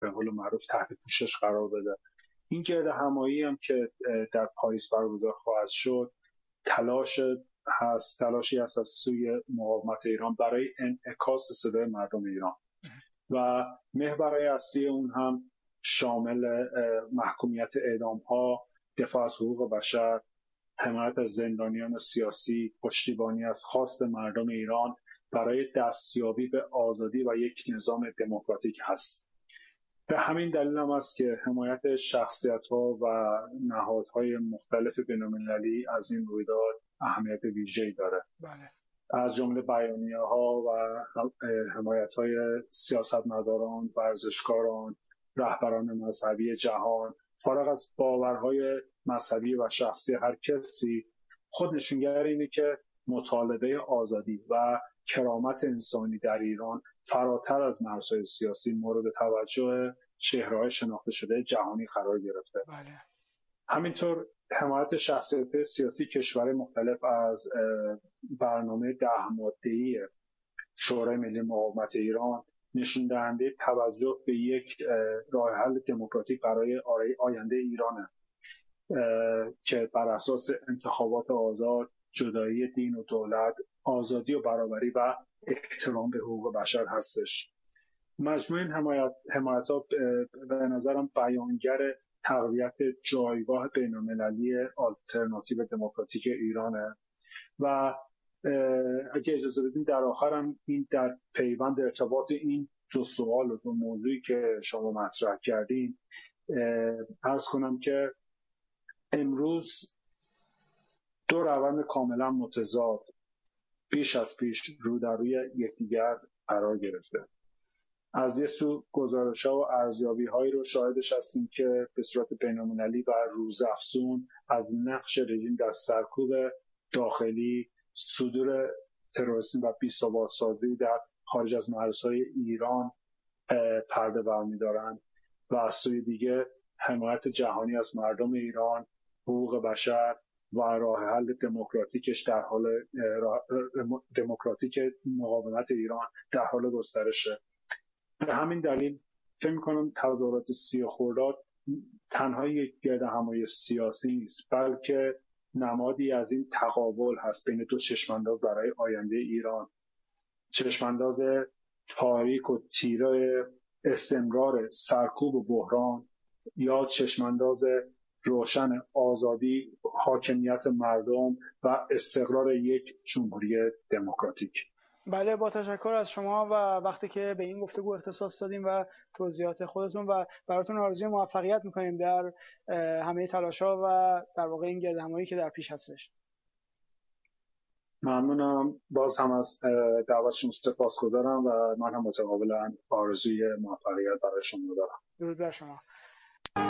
به قول معروف تحت پوشش قرار بده. این گرد همایی هم که در پاریس برگزار خواهد شد تلاشی هست از سوی مقاومت ایران برای انعکاس صدای مردم ایران و محورهای اصلی اون هم شامل محکومیت اعدام‌ها، دفاع از حقوق بشر، حمایت از زندانیان سیاسی، پشتیبانی از خواست مردم ایران برای دستیابی به آزادی و یک نظام دموکراتیک هست. به همین دلیل هم است که حمایت شخصیت‌ها و نهادهای مختلف بین‌المللی از این رویداد اهمیت ویژه‌ای داره. بله. از جمله بیانیه‌ها و حمایت‌های سیاستمداران، ورزشکاران، رهبران مذهبی جهان، فارغ از باورهای مذهبی و شخصی هر کسی، خود نشونگر اینه که مطالبه آزادی و کرامت انسانی در ایران فراتر از مرزهای سیاسی مورد توجه چهره‌های شناخته شده جهانی قرار گرفته. بله. همینطور حمایت شخصیت سیاسی کشورهای مختلف از برنامه 10 ماده‌ای شورای ملی مقاومت ایران نشون دهنده توجه به یک راه حل دموکراتیک برای آینده ایرانه که بر اساس انتخابات آزاد، جدایی دین و دولت، آزادی و برابری و احترام به حقوق بشر هستش. مجموع این حمایت‌ها به نظرم بیانگر تقویت جایگاه بین‌المللی آلترناتیو دموکراتیک ایرانه و اگه اجازه بدین در آخرم این در پیوند ارتباط این دو سوال و دو موضوعی که شما مطرح کردین عرض کنم که امروز دو روند کاملا متضاد بیش از پیش رو در روی یکدیگر قرار گرفته. از یه سو گزارش‌ها و ارزیابی‌هایی رو شاهدش هستیم که به صورت بین‌المللی و روزافزون از نقش رژیم در سرکوب داخلی، صدور تروریسم و بی‌ثبات‌سازی در خارج از مرزهای ایران پرده برمی‌دارند و از سوی دیگه حمایت جهانی از مردم ایران، حقوق بشر و راه حل دموکراتیک مقاومت ایران در حال گسترشه. به همین دلیل فکر می‌کنم تظاهرات 30 خرداد تنها یک گرد همایی سیاسی نیست، بلکه نمادی از این تقابل هست بین دو چشمانداز برای آینده ایران. چشمانداز تاریک و تیره استمرار سرکوب و بحران یا چشمانداز روشن آزادی، حاکمیت مردم و استقرار یک جمهوری دموکراتیک. بله، با تشکر از شما و وقتی که به این گفتگو اختصاص دادیم و توضیحات خودتون و براتون آرزوی موفقیت میکنیم در همه تلاش‌ها و در واقع این گردهمایی که در پیش هستش. ممنونم. باز هم از دعوتشون سپاسگزارم و من هم متقابلا آرزوی موفقیت برای شما دارم. درود بر شما.